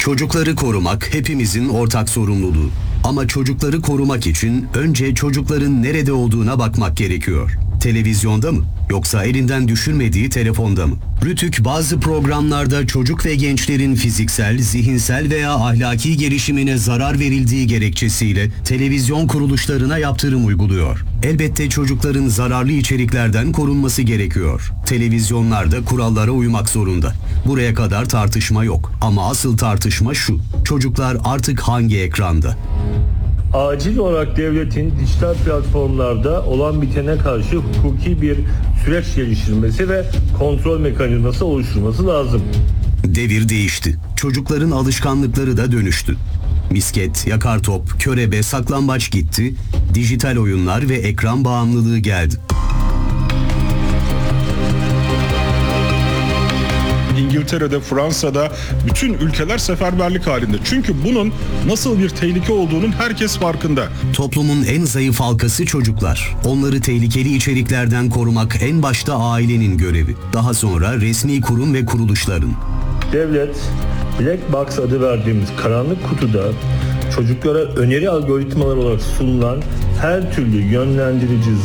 Çocukları korumak hepimizin ortak sorumluluğu. Ama çocukları korumak için önce çocukların nerede olduğuna bakmak gerekiyor. Televizyonda mı? Yoksa elinden düşürmediği telefonda mı? Rütük bazı programlarda çocuk ve gençlerin fiziksel, zihinsel veya ahlaki gelişimine zarar verildiği gerekçesiyle televizyon kuruluşlarına yaptırım uyguluyor. Elbette çocukların zararlı içeriklerden korunması gerekiyor. Televizyonlar da kurallara uymak zorunda. Buraya kadar tartışma yok. Ama asıl tartışma şu: çocuklar artık hangi ekranda? Acil olarak devletin dijital platformlarda olan bitene karşı hukuki bir süreç geliştirmesi ve kontrol mekanizması oluşturması lazım. Devir değişti. Çocukların alışkanlıkları da dönüştü. Misket, yakar top, körebe, saklambaç gitti. Dijital oyunlar ve ekran bağımlılığı geldi. İngiltere'de, Fransa'da bütün ülkeler seferberlik halinde. Çünkü bunun nasıl bir tehlike olduğunun herkes farkında. Toplumun en zayıf halkası çocuklar. Onları tehlikeli içeriklerden korumak en başta ailenin görevi. Daha sonra resmi kurum ve kuruluşların. Devlet, Black Box adı verdiğimiz karanlık kutuda çocuklara öneri algoritmaları olarak sunulan her türlü yönlendirici,